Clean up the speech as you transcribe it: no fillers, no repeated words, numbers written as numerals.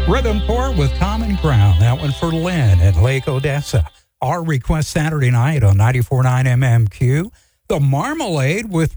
Rhythm Corps with Common Ground. That one for Lynn at Lake Odessa. Our request Saturday night on 94.9 MMQ. The Marmalade with